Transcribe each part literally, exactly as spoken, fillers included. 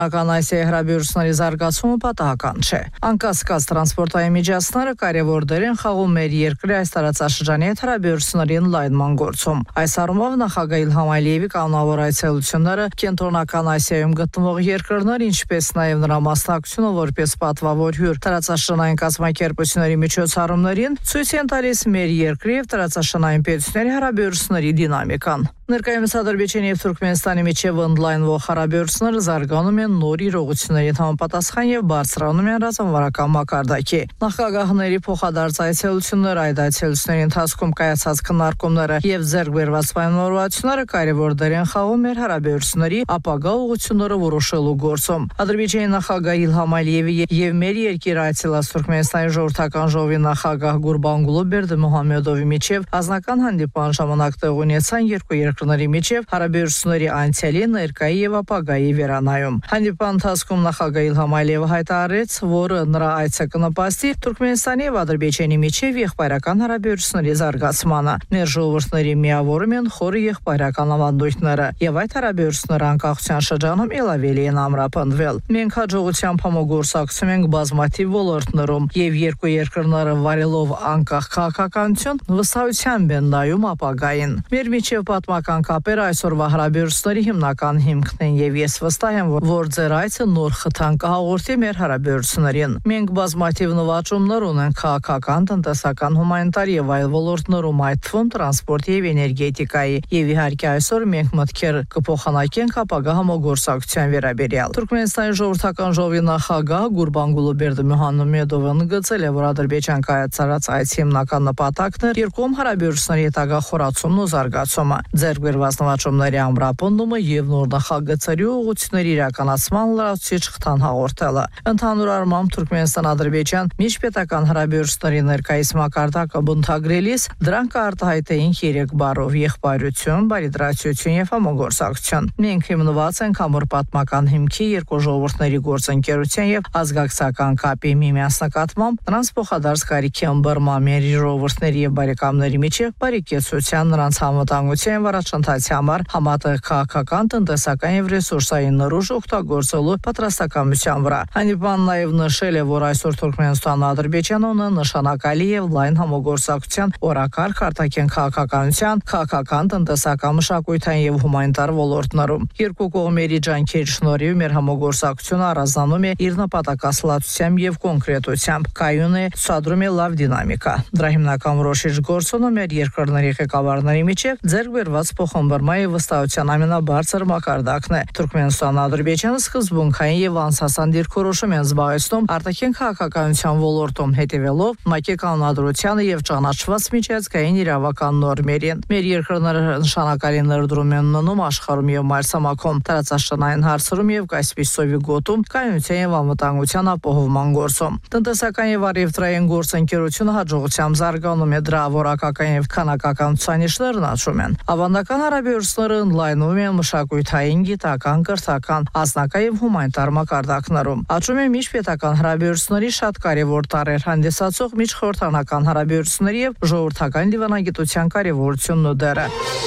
Ականայսիայի հրաբերությունների զարգացումը պատահական չէ։ Անկասկած տրանսպորտային միջոցները կարևոր դեր են խաղում մեր երկրի այս տարածաշրջանի հետ հրաբերությունների ընդլայնման գործում։ Այս առումով նախագահ Իլհամ Ալիևի կանոնավոր այցելությունները Կենտրոնական Ասիայում գտնվող երկրներ, ինչպես նաև նրա մասնակցությունը որպես պատվավոր հյուր տարածաշրջանային կազմակերպությունների միջոցառումներին ցույց են տալիս մեր երկրի եւ տարածաշրջանային պետությունների հարաբերությունների դինամիկան։ Ներկայումս Ադրբեջանի եւ Թուրքմենստանի միջև ընդլայնվող հարաբերությունները զարգանում են նոր իրողությունների համապատասխան եւ բարձրանում են ռազմավարական մակարդակի։ Նախագահների փոխադարձ այցելությունները, այդ այցելությունների ընթացքում կայացած քննարկումները եւ ձեռք բերված պայմանավորվածությունները կարևոր դեր են խաղում մեր հարաբերությունների ապագա ուղղությունները որոշելու գործում։ Ադրբեջանի նախագահ Իլհամ Ալիևի եւ մեր երկիր այցելած Թուրքմենստանի ժողովրդական ժողովի նախագահ Գուրբանգուլու Բերդիմուհամեդովի միջև ազնական հանդիպման ժամանակ տեղ ունեցան երկու երկրների միջև հարաբերությունների անցյալի, ներկայի եւ ապագայի վերանայում։ Հանդիպման ընթացքում նախագահ Իլհամ Ալիևը հայտարարեց, որ նրա այցը կնպաստի Թուրքմենստանի եւ Ադրբեջանի միջև եղբայրական հարաբերությունների զարգացմանը։ Մեր ժողովուրդների միավորում են խորը եղբայրական ավանդույթները եւ այդ հարաբերությունները անկախության շրջանում ել ավելի են ամրապնդվել։ Մենք հաջողությամբ համագործակցում ենք բազմաթիվ ոլորտներում եւ երկու երկրները վարելով անկախ քաղաքականություն վստահությամբ են նայում ապագային։ Մեր միջև պատմական կապերը այսօրվա հարաբերությունների հիմնական հիմքն են եւ ես վստահ եմ, որ ձեր այցը նոր խթան կհաղորդի մեր հարաբերություններին։ Մենք բազմաթիվ նվաճումներ ունենք քաղաքական, տնտեսական, հումանիտար եւ այլ ոլորտներում, այդ թվում տրանսպորտ եւ էներգետիկայի, եւ իհարկե այսօր մենք մտքեր կփոխանակենք ապագա համագործակցության վերաբերյալ։ Թուրքմենստանի ժողովրդական ժողովի նախագահ Գուրբանգուլու Բերդիմուհամեդովը ընդգծել է, որ Ադրբեջան կայացրած այցի հիմնական նպատակն է երկկողմ հարաբերությունների հետագա խորացումն ու զարգացումը, ձեռք բերված նվաճումների ամրապնդումը եւ նոր նախագծերի ուղղությունների իրականացման լրացուցիչ խթան հաղորդելը։ Ընդհանուր առմամբ Թուրքմենստան-Ադրբեջան միջպետական հարաբերությունների ներկայիս մակարդակը բնութագրելիս դրանք արտահայտեին երեք բառով՝ եղբայրություն, բարիդրացիություն եւ համագործակցություն։ Մենք հիմնված ենք ամուր պատմական հիմքի, երկու ժողովուրդների գործընկերության եւ ազգակցական կապի միմյանց նկատմամբ նրանց փոխադարձ կարիքի ըմբռնման, մեր ժողովուրդների եւ բարեկամների միջև բարեկեցության, նրանց անվտանգության առաջընթացի համար համատեղ քաղաքական, տնտեսական եւ ռեսուրսային նորույթ օգտագործելու պատրաստակամության վրա։ Հանդիպան նաեւ նշել է, որ այսօր Թուրքմենստանն Ադրբեջանը ունի նշանակալի եւ լայն համագործակցության օրակարգ արտաքին քաղաքականության, քաղաքական, տնտեսական, մշակութային եւ հումանիտար ոլորտներում։ Երկու կողմերի ջանքերի շնորհիվ մեր համագործակցությունը առանձնանում է իր նպատակասլացությամբ եւ կոնկրետությամբ, կայուն է, ցուցադրում է լավ դինամիկա։ Դրա հիմնական որոշիչ գործոնը մեր երկրների ղեկավարների միջև ձեռք բերված փոխհմբռնման եւ վստահության ամենաբարձր մակարդակն է։ Թուրքմենստանն Ադրբեջանը սկզբունքային եւ անցասան դիրքորոշում են զբաղեցնում արտաքին քաղաքականության ոլորտում, հետևելով ՄԱԿ-ի կանոնադրությանը եւ ճանաչված միջազգային իրավական նորմերին։ Մեր երկրները նշանակալի ներդրում են ունենում աշխարհում եւ մայրցամաքում, տարածաշրջանային հարցերում եւ Կասպից ծովի գոտում կայունության եւ անվտանգության ապահովման գործում։ Տնտեսական եւ առևտրային գործընկերությունը հաջողությամբ զարգանում է, դրա որակական եւ քանակական ցուցանիշներն աճում են։ Ավանդական հարաբերությունները ընդլայնվում են մշակութային, գիտական, կրթական, ազնական եւ հումանիտար մակարդակներում։ Աճում է միջպետական հարաբերությունների շատ կարևոր տարրեր հանդիսացող միջխորհրդանական հարաբերությունների եւ ժողովրդական դիվանագիտության կարևորությունն ու դերը։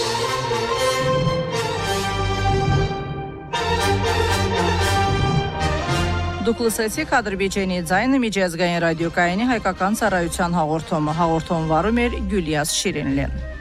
Դուք լսեցիք Ադրբեջանի ձայնը միջազգային ռադիոկայանի հայկական ծառայության հաղորդումը։ Հաղորդում վարում էր Գյուլիաս Շիրինլին։